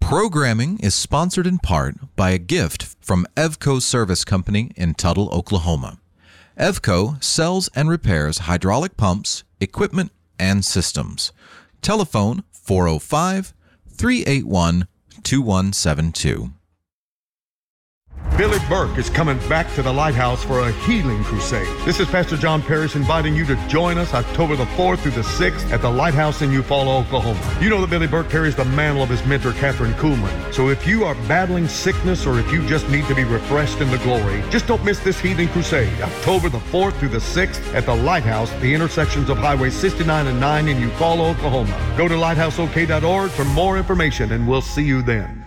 Programming is sponsored in part by a gift from Evco Service Company in Tuttle, Oklahoma. Evco sells and repairs hydraulic pumps, equipment, and systems. Telephone 405-381-2172. Billy Burke is coming back to the Lighthouse for a healing crusade. This is Pastor John Parrish inviting you to join us October the 4th through the 6th at the Lighthouse in Eufaula, Oklahoma. You know that Billy Burke carries the mantle of his mentor, Catherine Kuhlman. So if you are battling sickness or if you just need to be refreshed in the glory, just don't miss this healing crusade, October the 4th through the 6th at the Lighthouse, the intersections of Highway 69 and 9 in Eufaula, Oklahoma. Go to lighthouseok.org for more information, and we'll see you then.